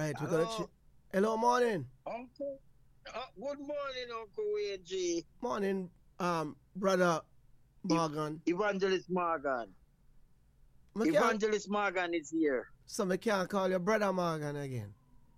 right, we're gonna. Hello. Hello, morning. Uncle. Good morning, Uncle AG. Morning, brother Morgan. Evangelist Morgan. Me can't, Evangelist Morgan is here. so me can't call you brother Morgan again.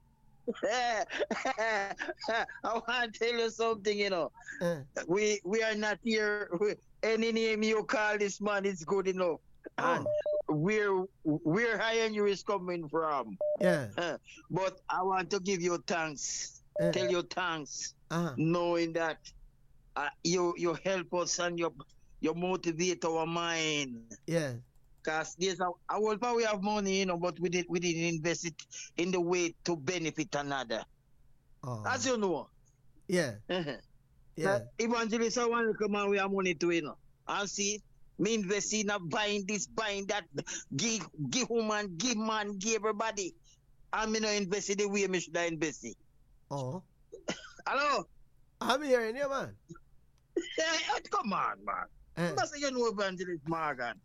I want to tell you something, Eh. We are not here. Any name you call this man is good enough. And Oh, where Higher is coming from. yeah. But I want to give you thanks. Eh. Tell you thanks. Uh-huh. Knowing that you help us and you motivate our mind. Yeah. Because there's a whole part we have money, but we didn't invest it in the way to benefit another. Oh. As you know. Yeah. Yeah. Evangelists, I want to come and we have money to, and see, me invest in buying this, buying that, give woman, give man, give everybody. And me not invest in the way me should have invest it. Oh. Hello? I'm hearing you, man. Come on, man. Eh. That's you know Evangelist Morgan.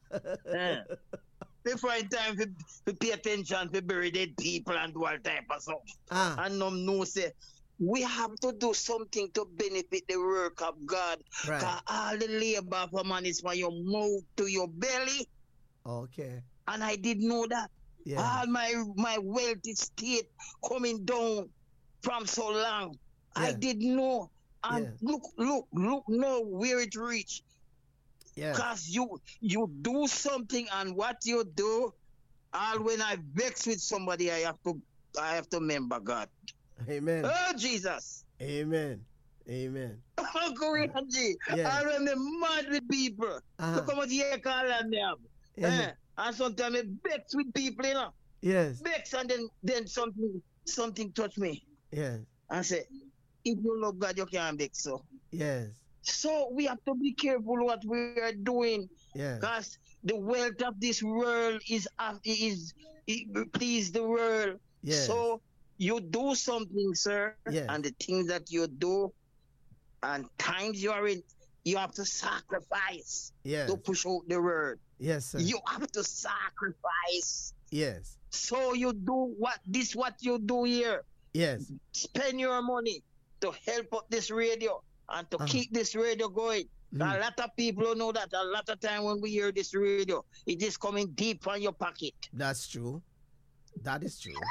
They find time to pay attention to bury dead people and do all type of stuff. Ah. And no say we have to do something to benefit the work of God. Right. 'Cause all the labor for man is from your mouth to your belly. Okay. And I didn't know that. Yeah. All my wealthy state coming down from so long. I Yeah. didn't know. And look now where it reached. Yeah. Because you do something, and what you do, all when I vex with somebody, I have to remember God. Amen. Oh Jesus. Amen. Amen. Uncle Reggie, Yeah. I when me mad with people. Uh-huh. Look how much you call them. Yeah. And sometimes I vex with people, Yes. Vex, and then something touch me. Yes. And say, if you love God, you can't vex so. Yes. So we have to be careful what we are doing. Yeah. Because the wealth of this world is please the world. Yes. So you do something, sir, Yes. and the things that you do, and times you are in, you have to sacrifice Yes. to push out the word. Yes, sir. You have to sacrifice. Yes. So you do what you do here. Yes. Spend your money to help up this radio and to keep this radio going. A lot of people don't know that. A lot of time when we hear this radio, it is coming deep on your pocket. That's true. That is true.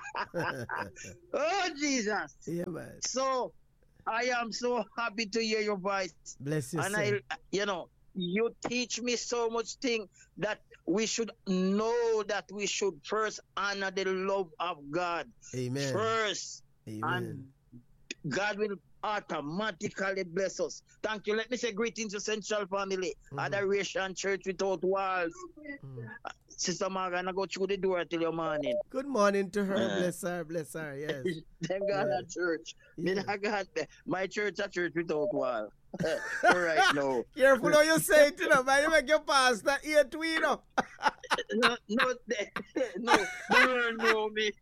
Oh, Jesus. Yeah, man. So, I am so happy to hear your voice. Bless you, And sir. you teach me so much thing that we should know that we should first honor the love of God. Amen. First. Amen. And God will automatically bless us. Thank you. Let me say greetings to Central Family, Adoration Church Without Walls. Sister Morgan, I go through the door till your morning. Good morning to her. Bless her. Bless her. Yes. Thank God Yeah. at church. Yeah. Then I got my church a church without wall. Right now. Careful how you say it, man. You make your pastor ear to No, don't know me.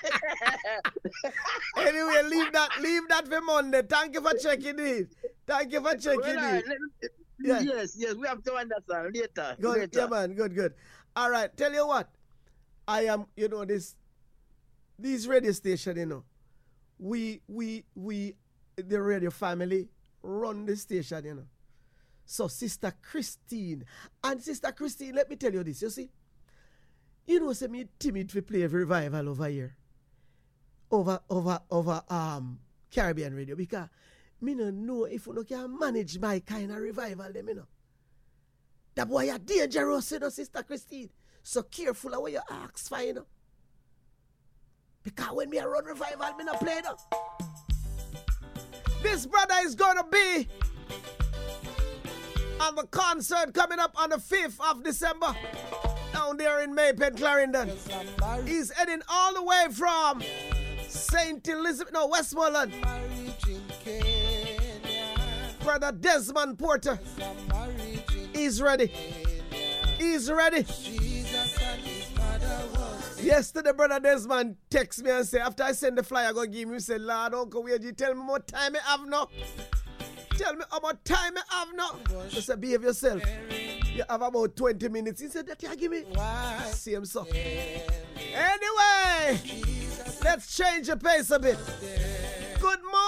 Anyway, leave that for Monday. Thank you for checking it. Thank you for checking it. Yeah. Yes, we have to understand later. Good, later. yeah, man. Good. All right. Tell you what, I am. These radio station. We the radio family run the station. So Sister Christine, let me tell you this. You see, say me timid to play revival over here, over Caribbean radio, because me no know if you can manage my kind of revival them, That boy are dangerous, Sister Christine. So careful of what you ask for, Because when me a run revival, me no play, This brother is gonna be on the concert coming up on the 5th of December down there in Maypen, Clarendon. He's heading all the way from St. Elizabeth, Westmoreland. Brother Desmond Porter. He's ready. Yesterday, Brother Desmond text me and say, after I send the flyer, I go give him, he said, Lord, Uncle Wade, tell me how much time I have now. Tell me how much time I have now. I said, behave yourself. You have about 20 minutes. He said, that you give me. See him, so. Anyway, Let's change the pace a bit. Good morning.